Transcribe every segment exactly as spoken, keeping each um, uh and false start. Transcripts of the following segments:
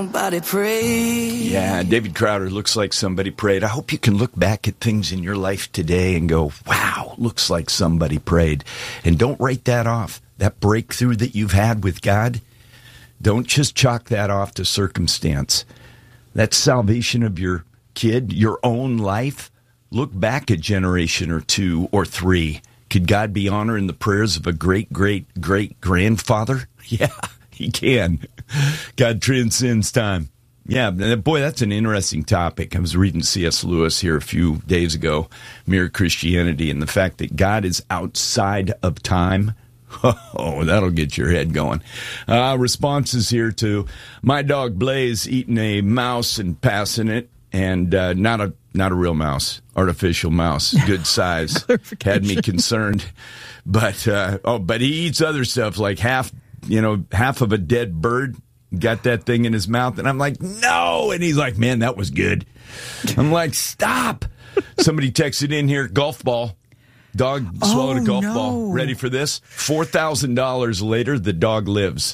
Somebody prayed. Yeah, David Crowder, looks like somebody prayed. I hope you can look back at things in your life today and go, wow, looks like somebody prayed. And don't write that off. That breakthrough that you've had with God, don't just chalk that off to circumstance. That salvation of your kid, your own life. Look back a generation or two or three. Could God be honoring the prayers of a great, great, great grandfather? Yeah, he can. God transcends time. Yeah, boy, that's an interesting topic. I was reading C S. Lewis here a few days ago, Mere Christianity, and the fact that God is outside of time. Oh, that'll get your head going. Uh, responses here to my dog Blaze eating a mouse and passing it, and uh, not a not a real mouse, artificial mouse, good size. Had me concerned, but uh, oh, but he eats other stuff like half. You know, half of a dead bird, got that thing in his mouth. And I'm like, no. And he's like, man, that was good. I'm like, stop. Somebody texted in here, golf ball. Dog swallowed oh, a golf no. ball. Ready for this? four thousand dollars later, the dog lives.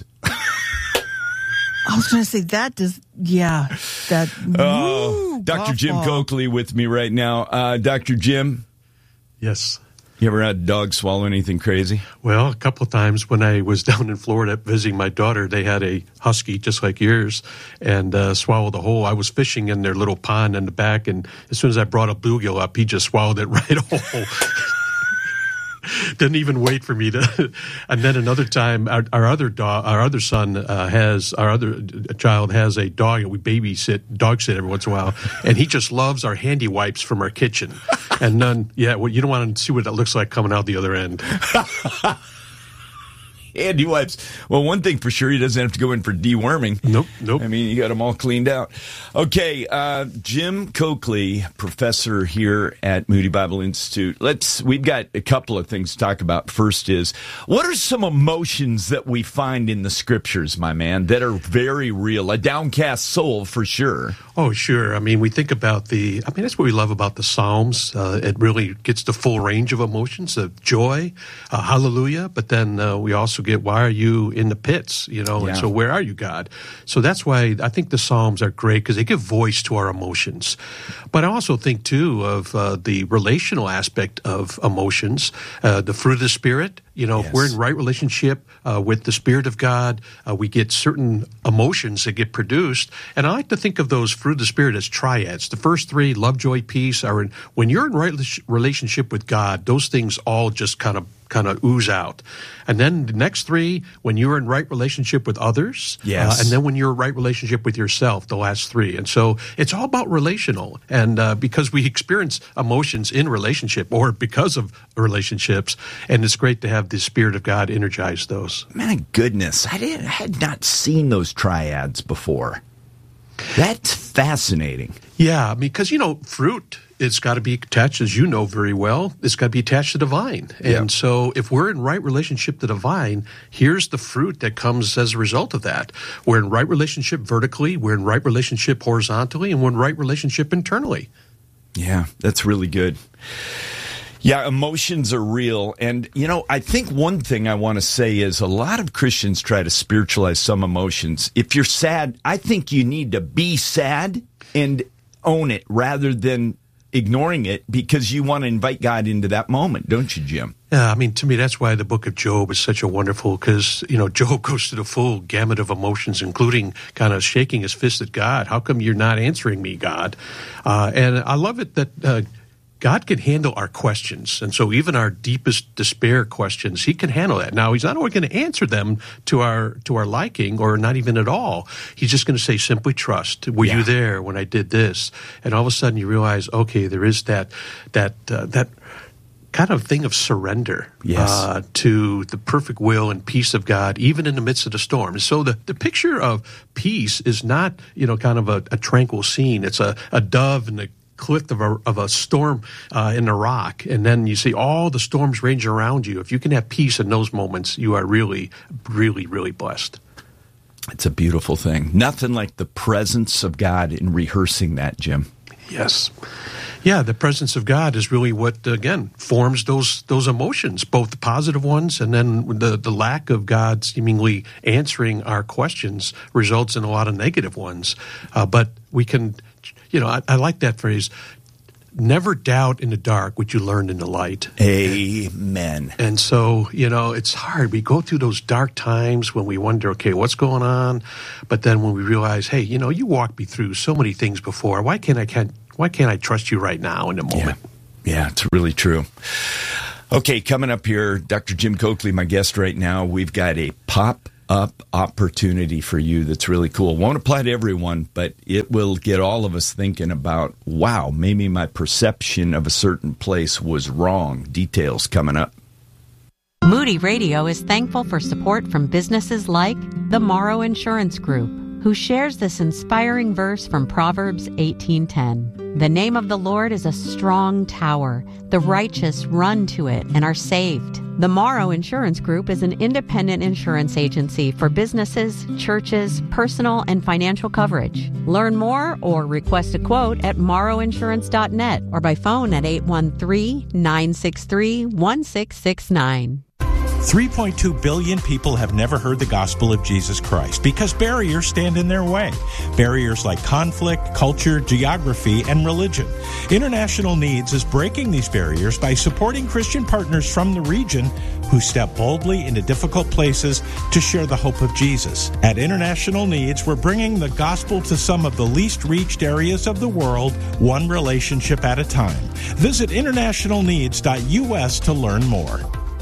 I was going to say, that does, yeah. that. Oh, woo, Doctor Jim ball. Coakley with me right now. Uh, Doctor Jim. Yes. You ever had a dog swallow anything crazy? Well, a couple of times when I was down in Florida visiting my daughter, they had a husky just like yours and uh, swallowed the whole. I was fishing in their little pond in the back, and as soon as I brought a bluegill up, he just swallowed it right whole. Didn't even wait for me to. And then another time, our, our other dog, our other son uh, has, our other child has a dog, and we babysit, dog sit every once in a while, and he just loves our handy wipes from our kitchen. And none, yeah, well, you don't want to see what it looks like coming out the other end. Handy wipes. Well, one thing for sure, he doesn't have to go in for deworming. Nope, nope. I mean, you got them all cleaned out. Okay, uh, Jim Coakley, professor here at Moody Bible Institute. Let's. We've got a couple of things to talk about. First is, what are some emotions that we find in the Scriptures, my man, that are very real? A downcast soul, for sure. Oh, sure. I mean, we think about the, I mean, that's what we love about the Psalms. Uh, it really gets the full range of emotions, of joy, uh, hallelujah, but then uh, we also get, why are you in the pits, you know, yeah. And so where are you, God? So that's why I think the Psalms are great, because they give voice to our emotions. But I also think, too, of uh, the relational aspect of emotions, uh, the fruit of the Spirit. You know, yes. If we're in right relationship uh, with the Spirit of God, uh, we get certain emotions that get produced. And I like to think of those fruit of the Spirit as triads. The first three, love, joy, peace, are in, when you're in right relationship with God, those things all just kind of kind of ooze out. And then the next three, when you're in right relationship with others, yes. uh, and then when you're in right relationship with yourself, the last three. And so it's all about relational. And uh, because we experience emotions in relationship or because of relationships, and it's great to have the Spirit of God energize those. My goodness, I, didn't, I had not seen those triads before. That's fascinating. Yeah, because, you know, fruit, it's got to be attached, as you know very well, it's got to be attached to the vine. And yeah. So if we're in right relationship to the vine, here's the fruit that comes as a result of that. We're in right relationship vertically, we're in right relationship horizontally, and we're in right relationship internally. Yeah, that's really good. Yeah, emotions are real. And, you know, I think one thing I want to say is a lot of Christians try to spiritualize some emotions. If you're sad, I think you need to be sad and own it rather than ignoring it, because you want to invite God into that moment, don't you, Jim? Yeah, I mean, to me, that's why the book of Job is such a wonderful, because, you know, Job goes through the full gamut of emotions, including kind of shaking his fist at God. How come you're not answering me, God? Uh, and I love it that uh, God can handle our questions. And so even our deepest despair questions, he can handle that. Now, he's not always going to answer them to our to our liking, or not even at all. He's just going to say, simply trust. Were yeah. you there when I did this? And all of a sudden you realize, okay, there is that that uh, that kind of thing of surrender yes. uh, to the perfect will and peace of God, even in the midst of the storm. And so the, the picture of peace is not, you know, kind of a, a tranquil scene. It's a, a dove in the cliff of a, of a storm uh, in a rock, and then you see all the storms raging around you. If you can have peace in those moments, you are really, really, really blessed. It's a beautiful thing. Nothing like the presence of God in rehearsing that, Jim. Yes. Yeah, the presence of God is really what, again, forms those those emotions, both the positive ones and then the, the lack of God seemingly answering our questions results in a lot of negative ones. Uh, but we can, you know, I, I like that phrase, never doubt in the dark what you learned in the light. Amen. And so, you know, it's hard. We go through those dark times when we wonder, okay, what's going on? But then when we realize, hey, you know, you walked me through so many things before. Why can't I can't why can't I trust you right now in the moment? Yeah, yeah, it's really true. Okay, coming up here, Doctor Jim Coakley, my guest right now. We've got a pop up opportunity for you that's really cool. Won't apply to everyone, but it will get all of us thinking about, wow, maybe my perception of a certain place was wrong. Details coming up. Moody Radio is thankful for support from businesses like the Morrow Insurance Group, who shares this inspiring verse from Proverbs eighteen ten. The name of the Lord is a strong tower. The righteous run to it and are saved. The Morrow Insurance Group is an independent insurance agency for businesses, churches, personal, and financial coverage. Learn more or request a quote at morrow insurance dot net or by phone at eight one three, nine six three, one six six nine. three point two billion people have never heard the gospel of Jesus Christ because barriers stand in their way. Barriers like conflict, culture, geography, and religion. International Needs is breaking these barriers by supporting Christian partners from the region who step boldly into difficult places to share the hope of Jesus. At International Needs, we're bringing the gospel to some of the least reached areas of the world, one relationship at a time. Visit international needs dot U S to learn more.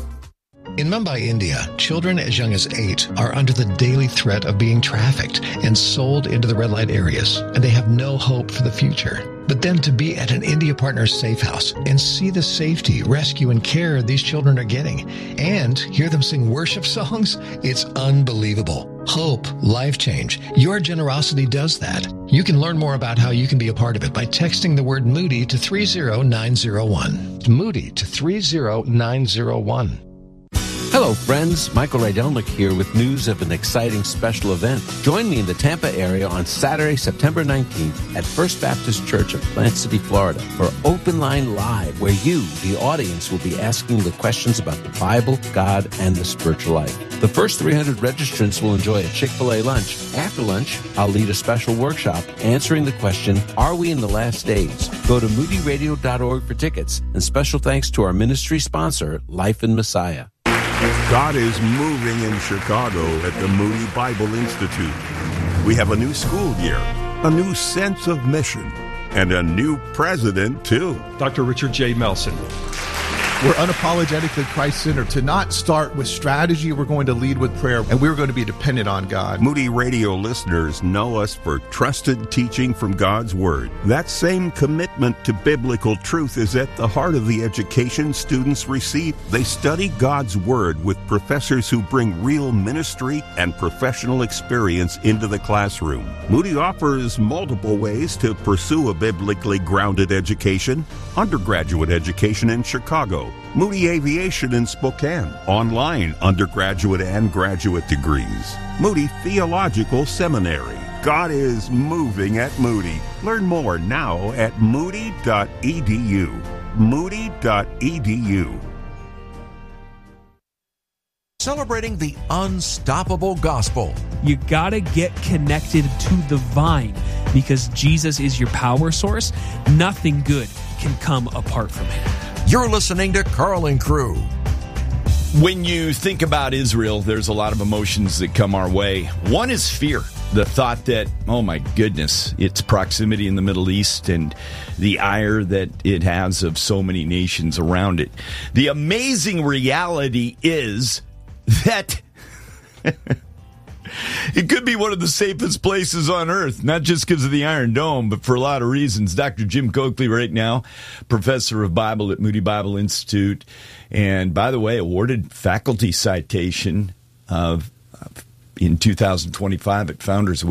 In Mumbai, India, children as young as eight are under the daily threat of being trafficked and sold into the red light areas, and they have no hope for the future. But then to be at an India Partners safe house and see the safety, rescue, and care these children are getting, and hear them sing worship songs, it's unbelievable. Hope, life change. Your generosity does that. You can learn more about how you can be a part of it by texting the word Moody to three zero nine zero one. Moody to three zero nine zero one. Hello, friends. Michael Rydelnik here with news of an exciting special event. Join me in the Tampa area on Saturday, September nineteenth at First Baptist Church of Plant City, Florida for Open Line Live, where you, the audience, will be asking the questions about the Bible, God, and the spiritual life. The first three hundred registrants will enjoy a Chick-fil-A lunch. After lunch, I'll lead a special workshop answering the question, are we in the last days? Go to moody radio dot org for tickets. And special thanks to our ministry sponsor, Life in Messiah. God is moving in Chicago at the Moody Bible Institute. We have a new school year, a new sense of mission, and a new president, too. Doctor Richard J. Melson. We're unapologetically Christ-centered. To not start with strategy, we're going to lead with prayer, and we're going to be dependent on God. Moody Radio listeners know us for trusted teaching from God's Word. That same commitment to biblical truth is at the heart of the education students receive. They study God's Word with professors who bring real ministry and professional experience into the classroom. Moody offers multiple ways to pursue a biblically grounded education. Undergraduate education in Chicago, Moody Aviation in Spokane, online undergraduate and graduate degrees, Moody Theological Seminary. God is moving at Moody. Learn more now at moody dot e d u. moody dot e d u. Celebrating the unstoppable gospel. You gotta get connected to the vine because Jesus is your power source. Nothing good can come apart from him. You're listening to Carl and Crew. When you think about Israel, there's a lot of emotions that come our way. One is fear. The thought that, oh my goodness, its proximity in the Middle East and the ire that it has of so many nations around it. The amazing reality is that it could be one of the safest places on earth, not just because of the Iron Dome, but for a lot of reasons. Doctor Jim Coakley right now, professor of Bible at Moody Bible Institute, and by the way, awarded faculty citation of, of in two thousand twenty-five at Founders Week.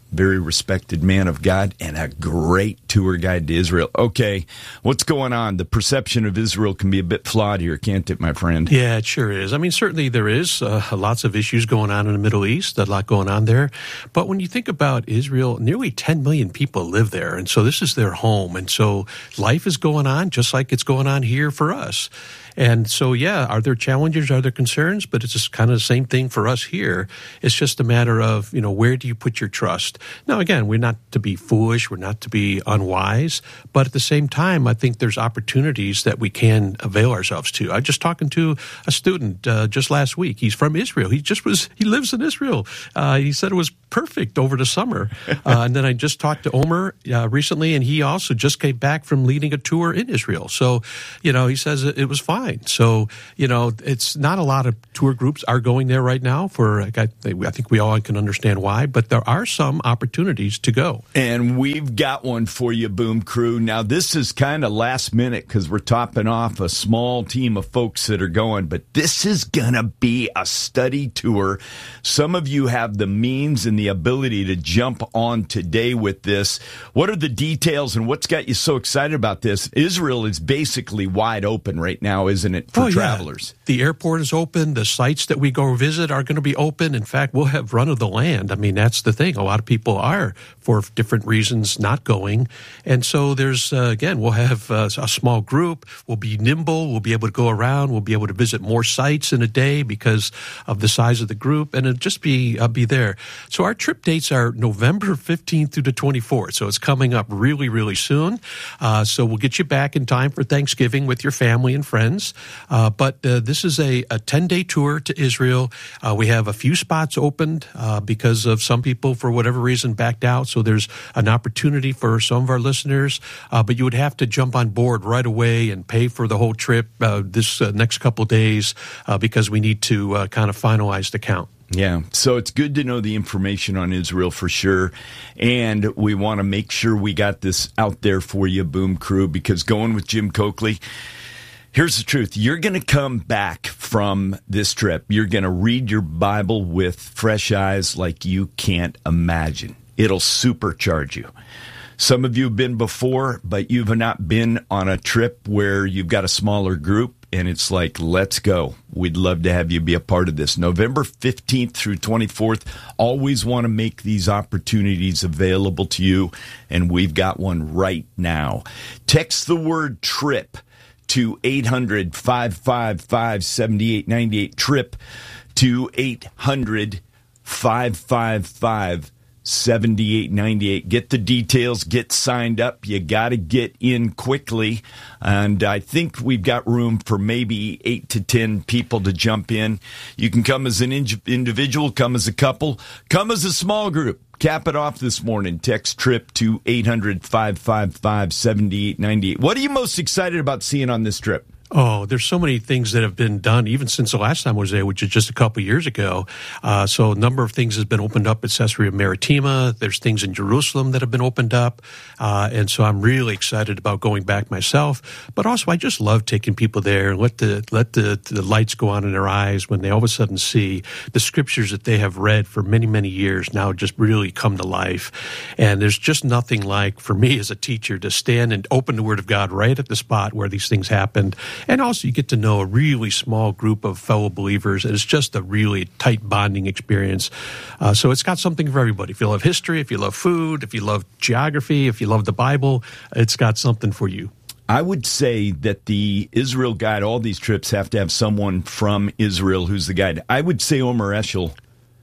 very respected man of God, and a great tour guide to Israel. Okay, what's going on? The perception of Israel can be a bit flawed here, can't it, my friend? Yeah, it sure is. I mean, certainly there is uh, lots of issues going on in the Middle East, a lot going on there. But when you think about Israel, nearly ten million people live there, and so this is their home. And so life is going on just like it's going on here for us. And so, yeah, are there challenges? Are there concerns? But it's just kind of the same thing for us here. It's just a matter of, you know, where do you put your trust? Now, again, we're not to be foolish. We're not to be unwise. But at the same time, I think there's opportunities that we can avail ourselves to. I was just talking to a student uh, just last week. He's from Israel. He just was, he lives in Israel. Uh, he said it was perfect over the summer. Uh, and then I just talked to Omer uh, recently, and he also just came back from leading a tour in Israel. So, you know, he says it, it was fine. So, you know, it's not a lot of tour groups are going there right now for, I think we all can understand why, but there are some opportunities to go. And we've got one for you, Boom Crew. Now, this is kind of last minute because we're topping off a small team of folks that are going, but this is going to be a study tour. Some of you have the means and the ability to jump on today with this. What are the details and what's got you so excited about this? Israel is basically wide open right now, isn't it, for oh, travelers? Yeah. The airport is open. The sites that we go visit are going to be open. In fact, we'll have run of the land. I mean, that's the thing. A lot of people are, for different reasons, not going. And so there's, uh, again, we'll have uh, a small group. We'll be nimble. We'll be able to go around. We'll be able to visit more sites in a day because of the size of the group. And it'll just be, uh, be there. So our trip dates are November fifteenth through the twenty-fourth. So it's coming up really, really soon. Uh, so we'll get you back in time for Thanksgiving with your family and friends. Uh, but uh, this is a, a ten-day tour to Israel. Uh, we have a few spots opened uh, because of some people, for whatever reason, backed out. So there's an opportunity for some of our listeners. Uh, but you would have to jump on board right away and pay for the whole trip uh, this uh, next couple days uh, because we need to uh, kind of finalize the count. Yeah, so it's good to know the information on Israel for sure, and we want to make sure we got this out there for you, Boom Crew, because going with Jim Coakley, here's the truth. You're going to come back from this trip. You're going to read your Bible with fresh eyes like you can't imagine. It'll supercharge you. Some of you have been before, but you've not been on a trip where you've got a smaller group. And it's like, let's go. We'd love to have you be a part of this. November fifteenth through twenty-fourth. Always want to make these opportunities available to you. And we've got one right now. Text the word TRIP to eight hundred, five five five, seven eight nine eight. TRIP to eight hundred, five five five, seven eight nine eight. Get the details, get signed up. You got to get in quickly. And I think we've got room for maybe eight to ten people to jump in. You can come as an in- individual, come as a couple, come as a small group. Cap it off this morning. Text TRIP to eight hundred, five five five, seven eight nine eight. What are you most excited about seeing on this trip? Oh, there's so many things that have been done, even since the last time I was there, which is just a couple of years ago. Uh, so a number of things has been opened up at Caesarea Maritima. There's things in Jerusalem that have been opened up. Uh, and so I'm really excited about going back myself. But also, I just love taking people there and let the let the, the lights go on in their eyes when they all of a sudden see the scriptures that they have read for many, many years now just really come to life. And there's just nothing like, for me as a teacher, to stand and open the Word of God right at the spot where these things happened. And also you get to know a really small group of fellow believers, and it's just a really tight bonding experience. Uh, so it's got something for everybody. If you love history, if you love food, if you love geography, if you love the Bible, it's got something for you. I would say that the Israel guide, all these trips have to have someone from Israel who's the guide. I would say Omer Eshel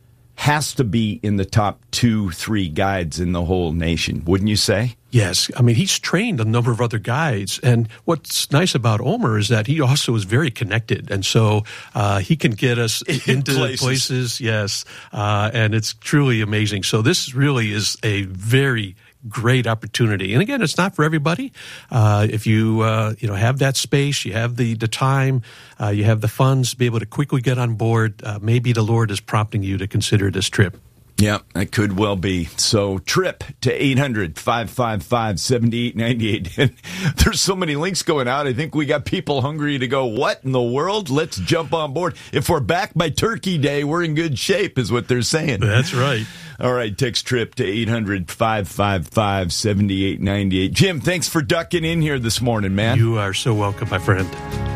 has to be in the top two, three guides in the whole nation, wouldn't you say? Yes. I mean, he's trained a number of other guides. And what's nice about Omer is that he also is very connected. And so uh, he can get us in into places. places. Yes. Uh, and it's truly amazing. So this really is a very great opportunity. And again, it's not for everybody. Uh, if you, uh, you know, have that space, you have the, the time, uh, you have the funds to be able to quickly get on board, uh, maybe the Lord is prompting you to consider this trip. Yeah, that could well be. So TRIP to eight hundred, five five five, seven eight nine eight. And there's so many links going out. I think we got people hungry to go, what in the world? Let's jump on board. If we're back by Turkey Day, we're in good shape, is what they're saying. That's right. All right, text trip to eight hundred, five five five, seven eight nine eight. Jim, thanks for ducking in here this morning, man. You are so welcome, my friend.